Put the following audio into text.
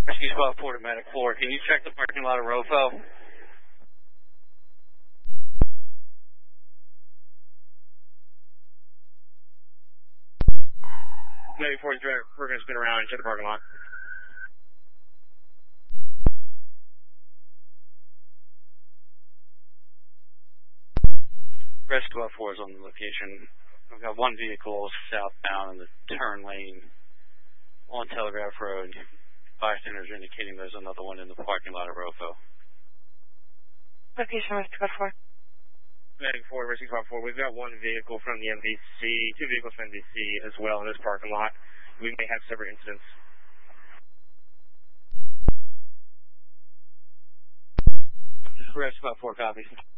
Rescue Squad 4 to Medic 4. Can you check the parking lot of ROFO? Medic 4 is we're going to spin around and check the parking lot. Rescue Squad 4 is on the location. We've got one vehicle southbound in the turn lane on Telegraph Road. Bystanders are indicating there's another one in the parking lot of ROFO. Location Rescue Squad 4. Medic 4, Rescue Squad 4. We've got one vehicle from the MVC, two vehicles from MVC as well in this parking lot. We may have separate incidents. Rescue Squad 4 copies.